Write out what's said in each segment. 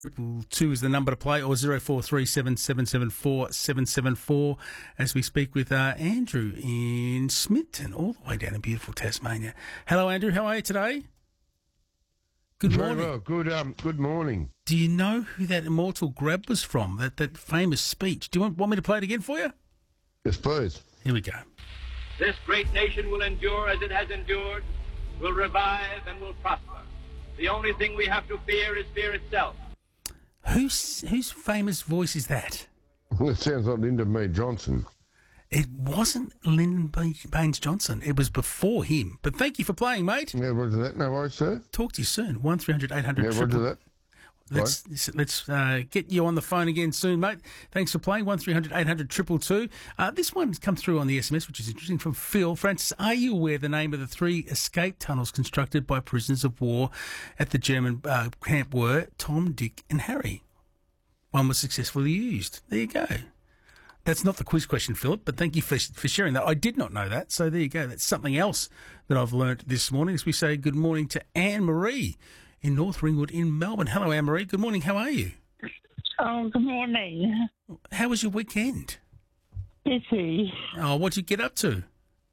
2 is the number to play, or 0437 774 774 as we speak with Andrew in Smithton, all the way down in beautiful Tasmania. Hello, Andrew. How are you today? Good morning. Very well. Good morning. Do you know who that immortal grab was from, that famous speech? Do you want me to play it again for you? Yes, please. Here we go. This great nation will endure as it has endured, will revive and will prosper. The only thing we have to fear is fear itself. Whose famous voice is that? Well, it sounds like Lyndon B. Johnson. It wasn't Lyndon Baines Johnson. It was before him. But thank you for playing, mate. Yeah, roger that. No worries, sir. Talk to you soon. 1300 800. Yeah, roger that. Let's get you on the phone again soon, mate. Thanks for playing. 1300 800 222. This one's come through on the SMS, which is interesting, from Phil. Francis, are you aware the name of the 3 escape tunnels constructed by prisoners of war at the German camp were Tom, Dick and Harry? One was successfully used. There you go. That's not the quiz question, Philip, but thank you for sharing that. I did not know that, so there you go. That's something else that I've learnt this morning as we say good morning to Anne-Marie in North Ringwood in Melbourne. Hello, Anne-Marie. Good morning. How are you? Oh, good morning. How was your weekend? Busy. Oh, what'd you get up to?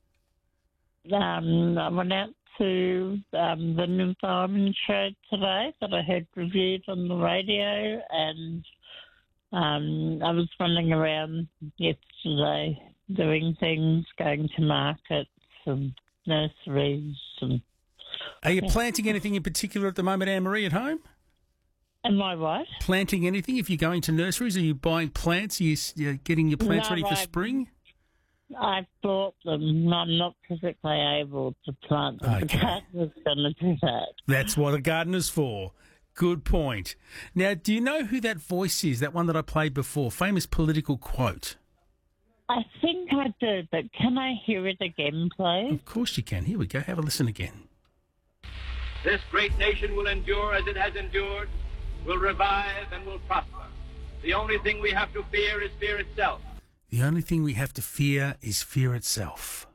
I went out to the new Diamond show today that I heard reviewed on the radio, and I was running around yesterday doing things, going to markets and nurseries. Are you planting anything in particular at the moment, Anne-Marie, at home? Am I what? Planting anything? If you're going to nurseries, are you buying plants? Are you getting your plants ready for spring? I've bought them. I'm not physically able to plant them. Okay. The gardener's going to do that. That's what a gardener's for. Good point. Now, do you know who that voice is, that one that I played before? Famous political quote. I think I do, but can I hear it again, please? Of course you can. Here we go. Have a listen again. This great nation will endure as it has endured, will revive and will prosper. The only thing we have to fear is fear itself. The only thing we have to fear is fear itself.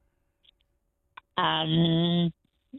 I'm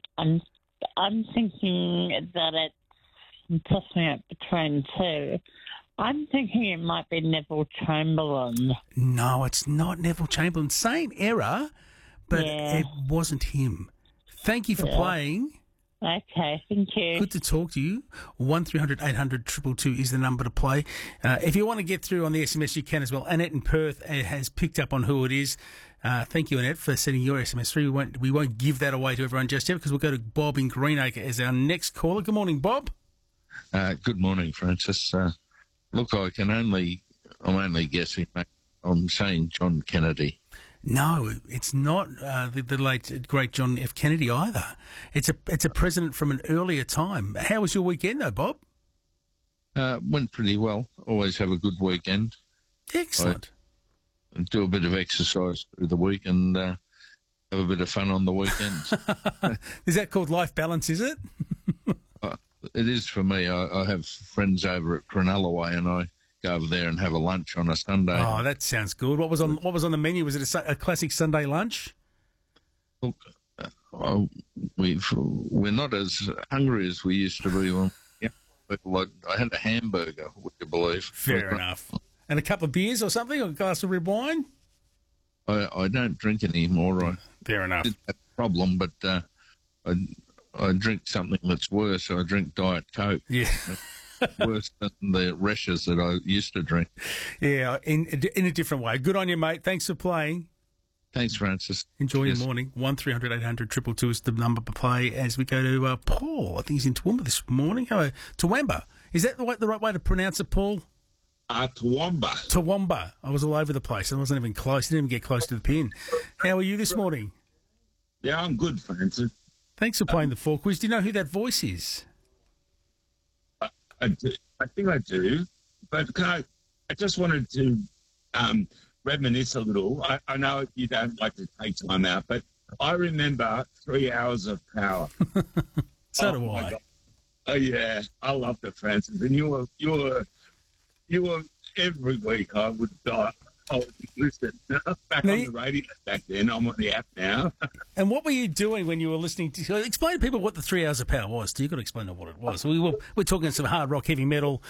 thinking that it's tossing up between two. I'm thinking it might be Neville Chamberlain. No, it's not Neville Chamberlain. Same era, but Yeah. it wasn't him. Thank you for playing. Okay, thank you. Good to talk to you. 1300 800 222 is the number to play. If you want to get through on the SMS, you can as well. Annette in Perth has picked up on who it is. Thank you, Annette, for sending your SMS through. We won't give that away to everyone just yet because we'll go to Bob in Greenacre as our next caller. Good morning, Bob. Good morning, Francis. Look, I'm only guessing. I'm saying John Kennedy. No, it's not the late great John F. Kennedy either. It's a president from an earlier time. How was your weekend, though, Bob? Went pretty well. Always have a good weekend. Excellent. I do a bit of exercise through the week and have a bit of fun on the weekends. Is that called life balance, is it? It is for me. I have friends over at Cronulla Way and I go over there and have a lunch on a Sunday. Oh, that sounds good. What was on the menu? Was it a classic Sunday lunch? Look, we're not as hungry as we used to be when I had a hamburger, would you believe? Fair enough. And a couple of beers or something, or a glass of red wine? I don't drink anymore. Fair enough. Did have a problem, but I drink something that's worse. I drink Diet Coke. Yeah. Worse than the rashes that I used to drink. Yeah, in a different way. Good on you, mate. Thanks for playing. Thanks, Francis. Enjoy your morning. 1300 800 222 is the number to play as we go to Paul. I think he's in Toowoomba this morning. Hello, Toowoomba. Is that the right way to pronounce it, Paul? Toowoomba. Toowoomba. I was all over the place. I wasn't even close. Didn't even get close to the pin. How are you this morning? Yeah, I'm good, Francis. Thanks for playing the 4 quiz. Do you know who that voice is? I think I do, but I just wanted to reminisce a little. I know you don't like to take time out, but I remember 3 hours of power. So do I. God. Oh yeah, I loved it, Francis. And you were every week. I would Oh, listen, back No, on you- the radio back then. I'm on the app now. And what were you doing when you were listening to? Explain to people what the 3 Hours of Power was. You've got to explain what it was. We're talking some hard rock, heavy metal,